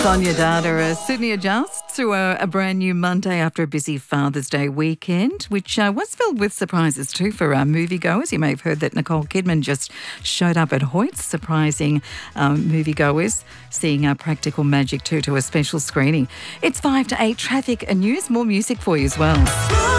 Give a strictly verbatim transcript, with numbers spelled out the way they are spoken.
Sonia Dada, uh, Sydney adjusts to a, a brand new Monday after a busy Father's Day weekend, which uh, was filled with surprises too for our moviegoers. You may have heard that Nicole Kidman just showed up at Hoyts, surprising um, moviegoers, seeing uh, Practical Magic two to a special screening. It's five to eight, traffic and news, more music for you as well.